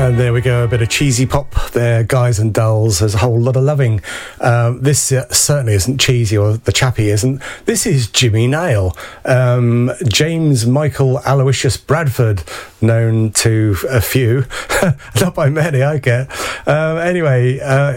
And there we go, a bit of cheesy pop there, Guys and Dolls. There's a whole lot of loving. This certainly isn't cheesy, or the chappie isn't. This is Jimmy Nail. James Michael Aloysius Bradford, known to a few, not by many, I get. Anyway,